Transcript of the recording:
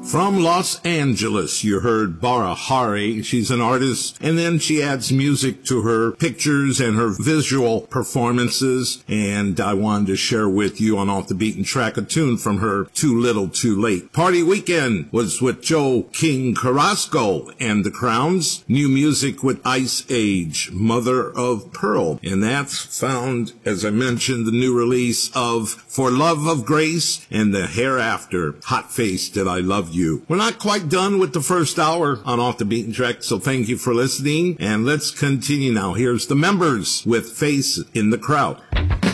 From Los Angeles, you heard Bara Hari. She's an artist, and then she adds music to her pictures and her visual performances. And I wanted to share with you on Off the Beaten Track a tune from her Too Little Too Late. Party Weekend was with Joe King Carrasco and the Crowns. New music with Ice Age, Mother of Pearl. And that's found, as I mentioned, the new release of For Love of Grace and the Hereafter, Hot Face That I Love You. We're not quite done with the first hour on Off the Beaten Track, so thank you for listening. And let's continue now. Here's the Members with Face in the Crowd.